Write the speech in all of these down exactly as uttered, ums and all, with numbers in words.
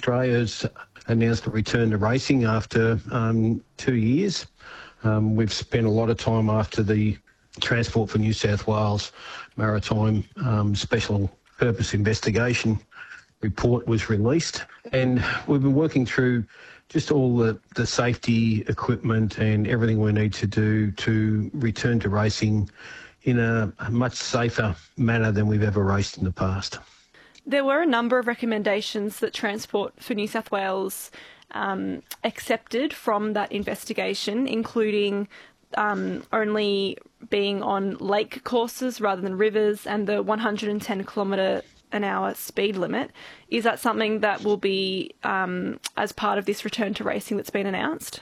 Australia's announced a return to racing after um, two years. Um, we've spent a lot of time after the Transport for New South Wales Maritime um, Special Purpose Investigation report was released, and we've been working through just all the, the safety equipment and everything we need to do to return to racing in a, a much safer manner than we've ever raced in the past. There were a number of recommendations that Transport for New South Wales um, accepted from that investigation, including um, only being on lake courses rather than rivers and the one hundred ten kilometre an hour speed limit. Is that something that will be um, as part of this return to racing that's been announced?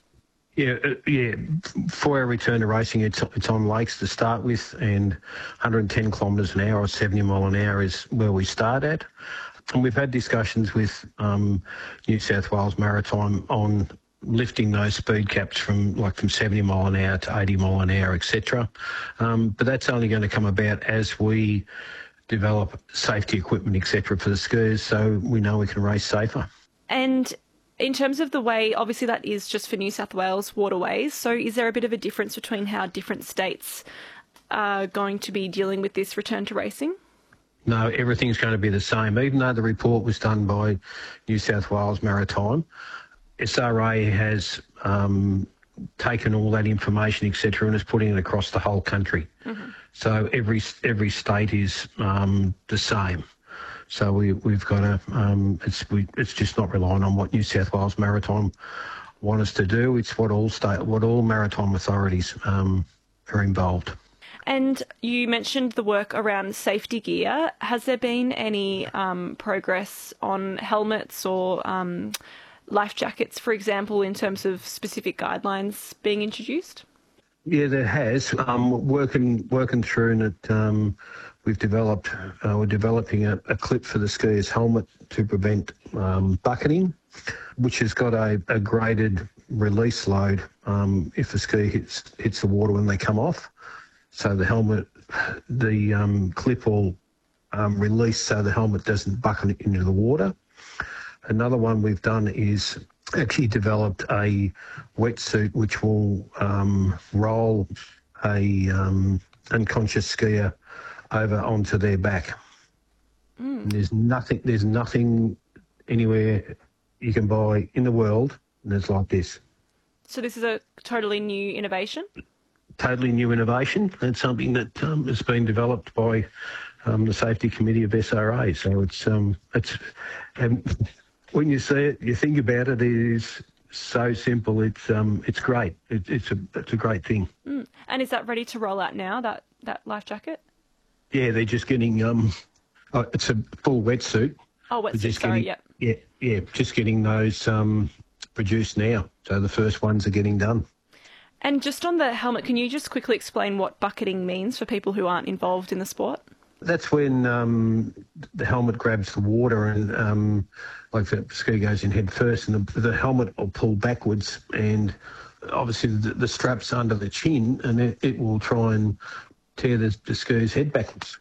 Yeah, uh, yeah. For our return to racing, it's, it's on lakes to start with, and one hundred ten kilometres an hour or seventy mile an hour is where we start at. And we've had discussions with um, New South Wales Maritime on lifting those speed caps from like from seventy mile an hour to eighty mile an hour, et cetera. Um, but that's only going to come about as we develop safety equipment, et cetera, for the skiers, so we know we can race safer. And in terms of the way, obviously that is just for New South Wales waterways, so is there a bit of a difference between how different states are going to be dealing with this return to racing? No, everything's going to be the same. Even though the report was done by New South Wales Maritime, S R A has um, taken all that information, et cetera, and is putting it across the whole country. Mm-hmm. So every every state is um, the same. So we, we've got to, um, it's we, it's just not relying on what New South Wales Maritime want us to do. It's what all state, what all maritime authorities um, are involved. And you mentioned the work around safety gear. Has there been any um, progress on helmets or um, life jackets, for example, in terms of specific guidelines being introduced? Yeah, there has. Um, working working through and it, um, we've developed, uh, we're developing a, a clip for the skier's helmet to prevent um, bucketing, which has got a, a graded release load um, if the ski hits hits the water when they come off. So the helmet, the um, clip will um, release so the helmet doesn't bucket into the water. Another one we've done is actually developed a wetsuit which will um, roll a um, unconscious skier over onto their back. Mm. And there's nothing, there's nothing anywhere you can buy in the world that's like this. So this is a totally new innovation? Totally new innovation. It's something that um, has been developed by um, the Safety Committee of S R A. So it's um, it's and when you see it, you think about it. It is so simple. It's um, it's great. It, it's a it's a great thing. Mm. And is that ready to roll out now? That that life jacket? Yeah, they're just getting um, oh, it's a full wetsuit. Oh, wetsuit. Sorry, yeah. Yeah, yeah, just getting those um, produced now. So the first ones are getting done. And just on the helmet, can you just quickly explain what bucketing means for people who aren't involved in the sport? That's when um, the helmet grabs the water and, um, like the ski goes in head first, and the, the helmet will pull backwards, and obviously the, the strap's under the chin, and it, it will try and tear the, the ski's head backwards.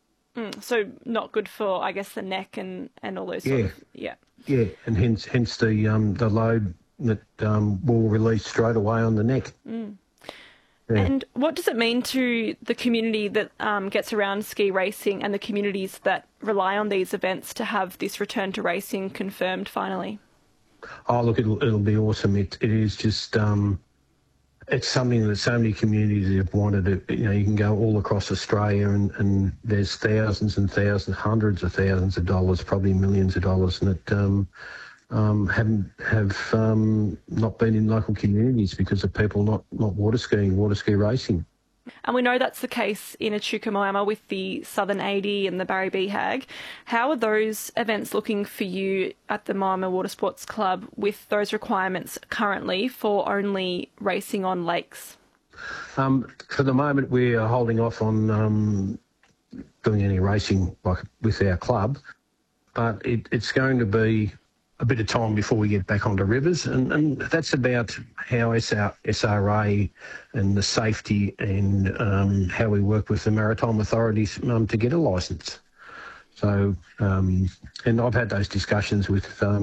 Mm, so not good for, I guess, the neck and, and all those yeah. sort of, yeah. Yeah, and hence hence the um, the load that um, will release straight away on the neck. Mm. Yeah. And what does it mean to the community that um, gets around ski racing and the communities that rely on these events to have this return to racing confirmed finally? Oh, look, it'll, it'll be awesome. It, it is just, um, it's something that so many communities have wanted. It, you know, you can go all across Australia and, and there's thousands and thousands, hundreds of thousands of dollars, probably millions of dollars, and it um, um, haven't have um, not been in local communities because of people not, not water skiing, water ski racing. And we know that's the case in Echuca Moama with the Southern eighty and the Barry B Hag. How are those events looking for you at the Moama Water Sports Club with those requirements currently for only racing on lakes? Um, for the moment, we are holding off on um, doing any racing like with our club, but it, it's going to be a bit of time before we get back onto rivers, and, and that's about how S R A and the safety and um, how we work with the maritime authorities um, to get a licence. So, um, and I've had those discussions with um,